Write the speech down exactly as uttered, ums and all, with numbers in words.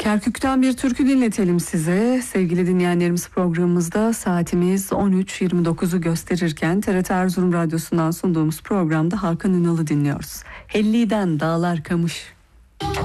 Kerkük'ten bir türkü dinletelim size. Sevgili dinleyenlerimiz, programımızda saatimiz on üç yirmi dokuzu gösterirken T R T Erzurum Radyosu'ndan sunduğumuz programda Hakan Ünal'ı dinliyoruz. Helli'den Dağlar Kamış.